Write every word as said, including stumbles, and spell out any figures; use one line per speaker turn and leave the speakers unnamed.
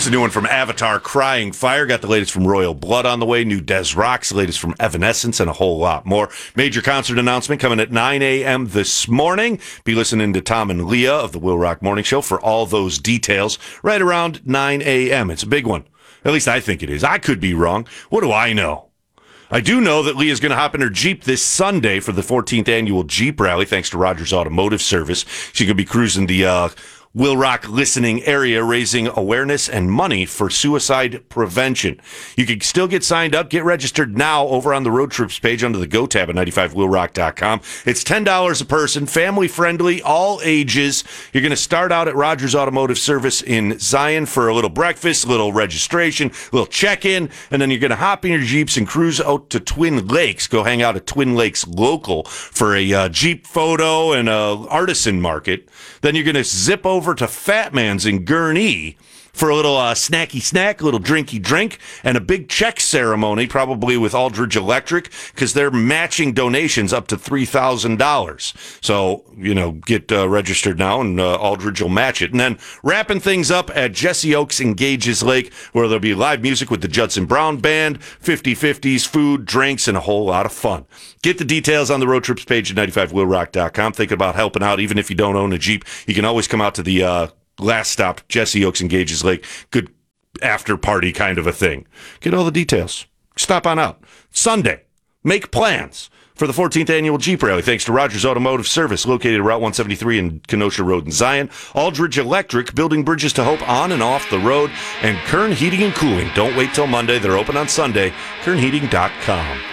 There's a new one from Avatar, Crying Fire. Got the latest from Royal Blood on the way. New Des Rocks, the latest from Evanescence, and a whole lot more. Major concert announcement coming at nine a.m. this morning. Be listening to Tom and Leah of the Will Rock Morning Show for all those details right around nine a.m. It's a big one. At least I think it is. I could be wrong. What do I know? I do know that Leah's going to hop in her Jeep this Sunday for the fourteenth annual Jeep Rally, thanks to Rogers Automotive Service. She could be cruising the uh, Will Rock listening area, raising awareness and money for suicide prevention. You can still get signed up. Get registered now over on the road trips page under the Go tab at ninety-five will rock dot com. It's ten dollars a person, family friendly, all ages. You're going to start out at Rogers Automotive Service in Zion for a little breakfast, a little registration, a little check-in, and then you're going to hop in your Jeeps and cruise out to Twin Lakes. Go hang out at Twin Lakes Local for a uh, Jeep photo and a artisan market. Then you're going to zip over to Fat Man's in Gurnee for a little uh, snacky snack, a little drinky drink, and a big check ceremony, probably with Aldridge Electric, because they're matching donations up to three thousand dollars. So, you know, get uh, registered now, and uh, Aldridge will match it. And then wrapping things up at Jesse Oaks and Gages Lake, where there'll be live music with the Judson Brown Band, fifty-fifties, food, drinks, and a whole lot of fun. Get the details on the road trips page at ninety-five will rock dot com. Thinking about helping out, even if you don't own a Jeep, you can always come out to the uh, last stop, Jesse Oaks and Gages Lake. Good after party kind of a thing. Get all the details. Stop on out. Sunday. Make plans for the fourteenth annual Jeep Rally, thanks to Rogers Automotive Service, located at Route one seventy-three and Kenosha Road in Zion. Aldridge Electric, building bridges to hope on and off the road. And Kern Heating and Cooling. Don't wait till Monday. They're open on Sunday. kern heating dot com.